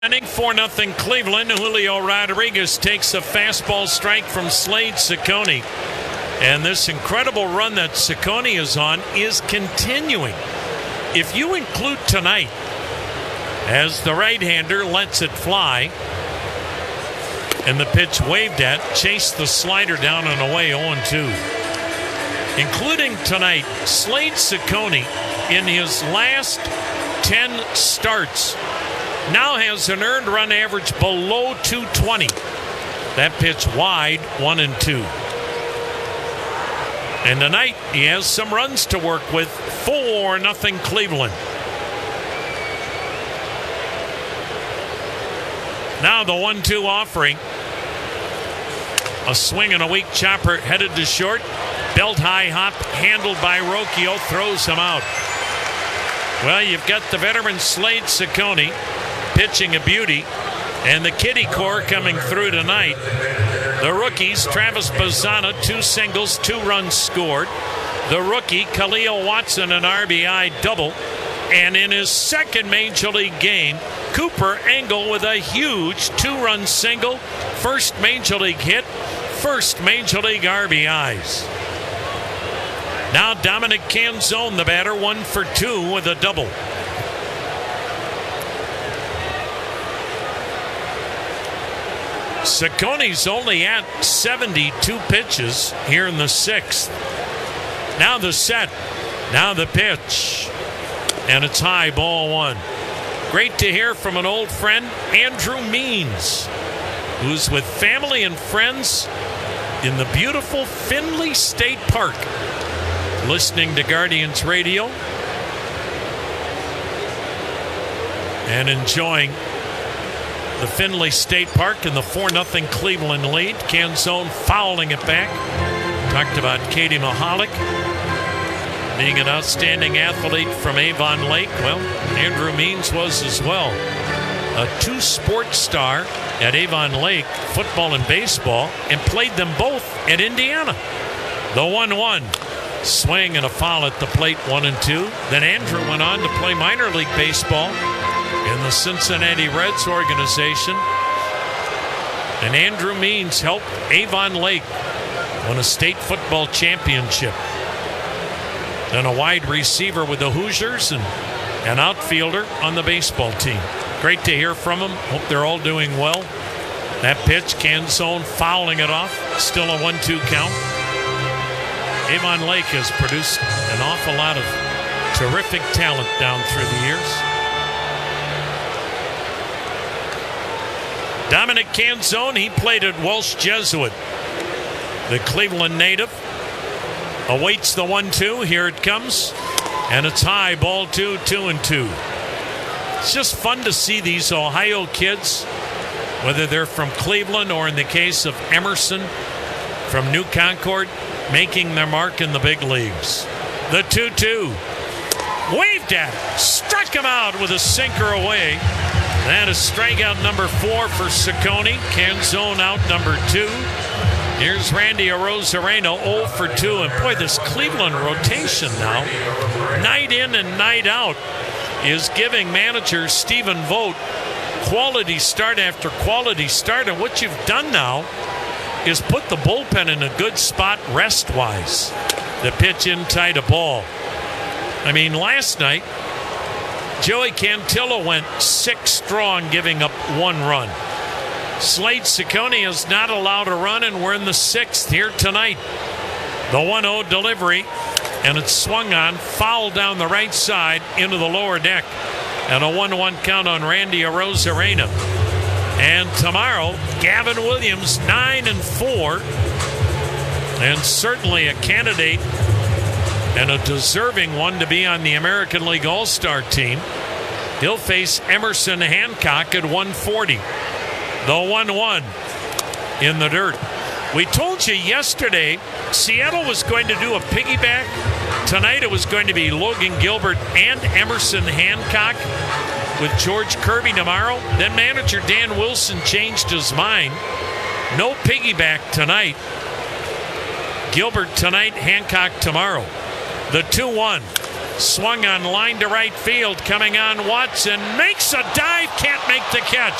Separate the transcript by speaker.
Speaker 1: 4-0 Cleveland. Julio Rodriguez takes a fastball strike from Slade Cecconi. And this incredible run that Cecconi is on is continuing. If you include tonight, as the right-hander lets it fly, and the pitch waved at, chased the slider down and away 0-2. Including tonight, Slade Cecconi in his last 10 starts now has an earned run average below 220. That pitch wide, 1-2. And tonight he has some runs to work with. 4-0 Cleveland. Now the 1-2 offering. A swing and a weak chopper headed to short. Belt high hop handled by Rocchio, throws him out. Well, you've got the veteran Slade Cecconi pitching a beauty, and the Kitty Corps coming through tonight. The rookies, Travis Bazzana, 2 singles, 2 runs scored. The rookie, Khalil Watson, an RBI double. And in his second Major League game, Cooper Engel with a huge 2-run single. First Major League hit, first Major League RBIs. Now Dominic Canzone, the batter, 1 for 2 with a double. Cecconi's only at 72 pitches here in the 6th. Now the set. Now the pitch. And it's high, ball 1. Great to hear from an old friend, Andrew Means, who's with family and friends in the beautiful Findlay State Park, listening to Guardians Radio and enjoying the Findlay State Park in the 4-0 Cleveland lead. Canzone fouling it back. Talked about Katie Mahalik being an outstanding athlete from Avon Lake. Well, Andrew Means was as well. A 2-sport star at Avon Lake, football and baseball, and played them both at Indiana. The 1-1. Swing and a foul at the plate, 1-2. Then Andrew went on to play minor league baseball in the Cincinnati Reds organization. And Andrew Means helped Avon Lake win a state football championship. Then a wide receiver with the Hoosiers and an outfielder on the baseball team. Great to hear from them. Hope they're all doing well. That pitch, Canzone fouling it off. Still a 1-2 count. Avon Lake has produced an awful lot of terrific talent down through the years. Dominic Canzone, he played at Walsh Jesuit. The Cleveland native awaits the 1-2. Here it comes. And it's high, ball 2, 2-2. It's just fun to see these Ohio kids, whether they're from Cleveland or in the case of Emerson from New Concord, making their mark in the big leagues. The 2-2. Waved at it. Struck him out with a sinker away. That is strikeout number 4 for Cecconi. Canzone out number 2. Here's Randy Arozarena, 0 for 2. And boy, this Cleveland rotation now, night in and night out, is giving manager Stephen Vogt quality start after quality start. And what you've done now is put the bullpen in a good spot rest-wise. The pitch in tight, a ball. I mean, last night, Joey Cantillo went 6 strong, giving up 1 run. Slade Cecconi is not allowed a run, and we're in the 6th here tonight. The 1-0 delivery, and it's swung on, foul down the right side into the lower deck. And a 1-1 count on Randy Arozarena. And tomorrow, Gavin Williams, 9-4, and certainly a candidate and a deserving one to be on the American League All-Star team. He'll face Emerson Hancock at 140. The 1-1 in the dirt. We told you yesterday Seattle was going to do a piggyback. Tonight it was going to be Logan Gilbert and Emerson Hancock with George Kirby tomorrow. Then manager Dan Wilson changed his mind. No piggyback tonight. Gilbert tonight, Hancock tomorrow. The 2-1. Swung on line to right field. Coming on Watson. Makes a dive. Can't make the catch.